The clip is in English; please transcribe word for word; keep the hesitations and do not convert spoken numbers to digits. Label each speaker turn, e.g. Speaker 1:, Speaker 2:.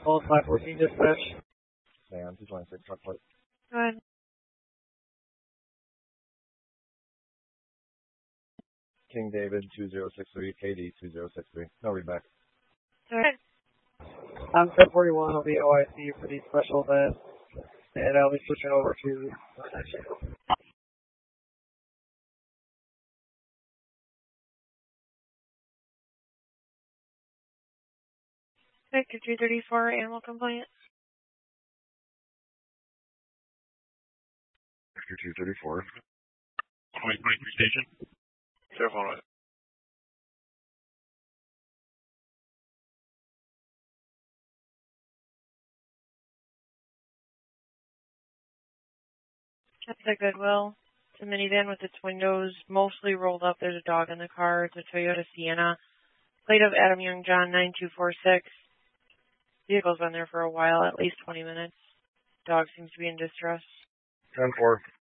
Speaker 1: Call five fourteen dispatch.
Speaker 2: Man, two twenty-six, truck plate.
Speaker 3: Go ahead.
Speaker 2: King David two zero six three, K D two zero six three. No readback.
Speaker 3: Go ahead.
Speaker 1: I'm ten forty-one will be O I C for the special event, and I'll be switching over to
Speaker 3: Victor two thirty-four, animal complaint.
Speaker 2: Victor two thirty-four.
Speaker 4: twenty twenty-three station. Careful on it.
Speaker 3: That's a Goodwill. It's a minivan with its windows mostly rolled up. There's a dog in the car. It's a Toyota Sienna. Plate of Adam Young John nine two four six. Vehicle's been there for a while, at least twenty minutes. Dog seems to be in distress.
Speaker 2: ten four.